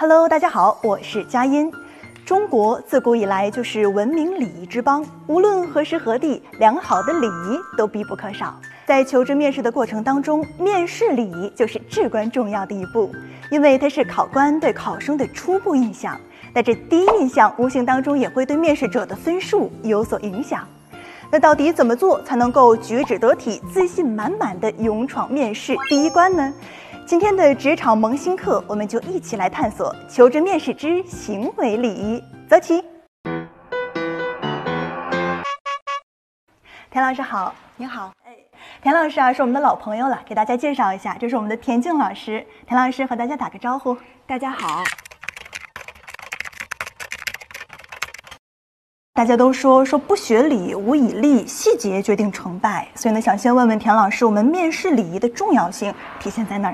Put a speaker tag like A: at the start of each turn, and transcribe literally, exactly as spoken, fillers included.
A: Hello， 大家好，我是佳音。中国自古以来就是文明礼仪之邦，无论何时何地，良好的礼仪都必不可少。在求职面试的过程当中，面试礼仪就是至关重要的一步，因为它是考官对考生的初步印象。那这第一印象无形当中也会对面试者的分数有所影响。那到底怎么做才能够举止得体、自信满满的勇闯面试第一关呢？今天的职场萌新课，我们就一起来探索求职面试之行为礼仪。走起！田老师好。
B: 你好。
A: 哎，田老师啊是我们的老朋友了，给大家介绍一下，这是我们的田静老师。田老师和大家打个招呼。
B: 大家好。
A: 大家都说说不学礼，无以立，细节决定成败。所以呢，想先问问田老师，我们面试礼仪的重要性体现在哪儿？